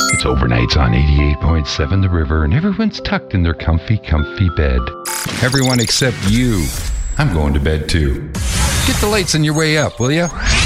It's overnights on 88.7 The River, and everyone's tucked in their comfy bed. Everyone except you. I'm going to bed too. Get the lights on your way up, will ya?